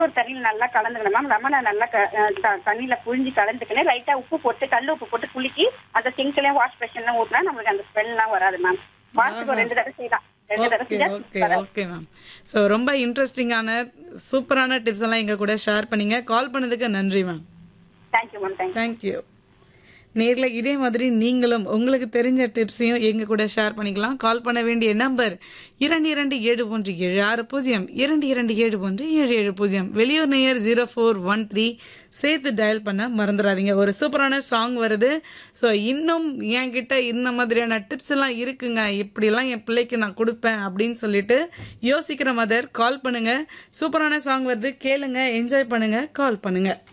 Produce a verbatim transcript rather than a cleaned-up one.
ஒரு தண்ணியில நல்லா கலந்துக்கணும் மேம். லெமனை நல்லா க- அஹ் த- தண்ணியில புழிஞ்சு கலந்துக்கணும். லைட்டா உப்பு போட்டு கல் உப்பு போட்டு குலுக்கி அந்த சிங்க்லயும் வாஷ் பேஷன்லாம் ஊற்றினா நம்மளுக்கு அந்த ஸ்மெல்லாம் வராது மேம். வாரத்துக்கு ஒரு ரெண்டு தடவை செய்யலாம். ரெண்டு தடவை ஓகே செஞ்சா ஓகே வராது. Okay ma'am. ஸோ ரொம்ப இன்ட்ரெஸ்டிங்கான சூப்பரான டிப்ஸ் எல்லாம் எங்க கூட ஷேர் பண்ணீங்க. கால் பண்ணதுக்கு நன்றி ma'am. Thank you ma'am. Thank you. Thank you. நேர்ல இதே மாதிரி நீங்களும் உங்களுக்கு தெரிஞ்ச டிப்ஸையும் எங்க கூட ஷேர் பண்ணிக்கலாம். கால் பண்ண வேண்டிய நம்பர் இரண்டு இரண்டு ஏழு ஒன்று ஏழு ஆறு பூஜ்ஜியம் இரண்டு இரண்டு ஏழு ஒன்று ஏழு ஏழு பூஜ்ஜியம். வெளியூர் நேயர் ஜீரோ ஃபோர் ஒன் த்ரீ சேர்த்து டயல் பண்ண மறந்துடாதீங்க. ஒரு சூப்பரான சாங் வருது. ஸோ இன்னும் என்கிட்ட இந்த மாதிரியான டிப்ஸ் எல்லாம் இருக்குங்க, இப்படிலாம் என் பிள்ளைக்கு நான் கொடுப்பேன் அப்படின்னு சொல்லிட்டு யோசிக்கிற மதர் கால் பண்ணுங்க. சூப்பரான சாங் வருது, கேளுங்க, என்ஜாய் பண்ணுங்க, கால் பண்ணுங்க.